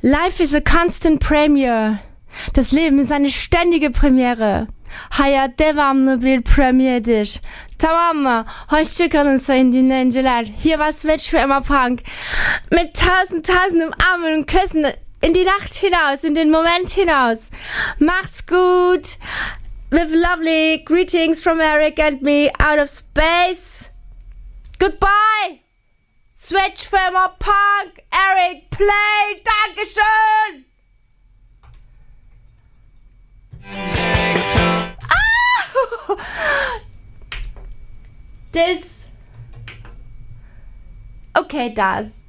Life is a constant premiere. Das Leben ist eine ständige Premiere. Hayat devamlı bir premierdir. Tamam mı? Hoşçakalın sayın dinleyiciler. Hier war Switch für immer Punk. Mit tausendem Armen und Küssen in die Nacht hinaus, in den Moment hinaus. Macht's gut. With lovely greetings from Eric and me out of space. Goodbye. Switch für immer Punk. Eric, play. Dankeschön. Das. Okay, das.